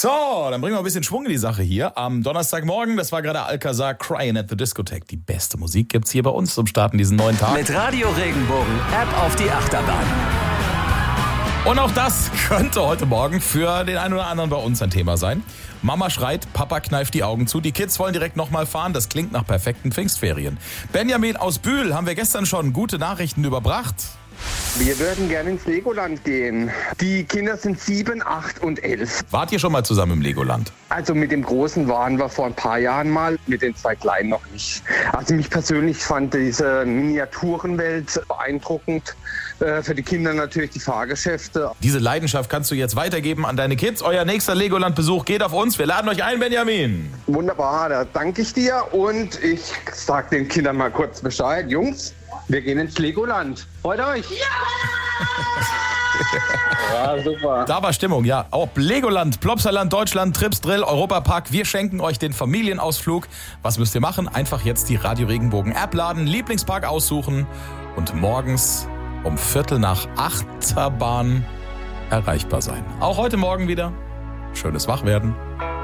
So, dann bringen wir ein bisschen Schwung in die Sache hier. Am Donnerstagmorgen, das war gerade Alcazar, Crying at the Discotheque. Die beste Musik gibt's hier bei uns zum Starten diesen neuen Tag. Mit Radio Regenbogen, App auf die Achterbahn. Und auch das könnte heute Morgen für den einen oder anderen bei uns ein Thema sein. Mama schreit, Papa kneift die Augen zu. Die Kids wollen direkt nochmal fahren. Das klingt nach perfekten Pfingstferien. Benjamin aus Bühl, haben wir gestern schon gute Nachrichten überbracht. Wir würden gerne ins Legoland gehen. Die Kinder sind 7, 8 und 11. Wart ihr schon mal zusammen im Legoland? Also mit dem Großen waren wir vor ein paar Jahren mal, mit den 2 Kleinen noch nicht. Also mich persönlich fand diese Miniaturenwelt beeindruckend. Für die Kinder natürlich die Fahrgeschäfte. Diese Leidenschaft kannst du jetzt weitergeben an deine Kids. Euer nächster Legoland-Besuch geht auf uns. Wir laden euch ein, Benjamin. Wunderbar, da danke ich dir. Und ich sag den Kindern mal kurz Bescheid. Jungs, wir gehen ins Legoland. Freut euch? Ja, super. Da war Stimmung, ja. Ob Legoland, Plopsaland, Deutschland, Trips, Drill, Europapark, wir schenken euch den Familienausflug. Was müsst ihr machen? Einfach jetzt die Radio Regenbogen App laden, Lieblingspark aussuchen und morgens um 7:45 Achterbahn erreichbar sein. Auch heute Morgen wieder. Schönes Wachwerden.